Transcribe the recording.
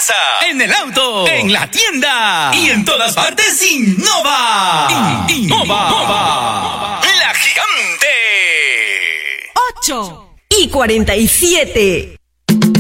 casa, en el auto, en la tienda y en todas partes. Innova. Innova. La Gigante. 8:47.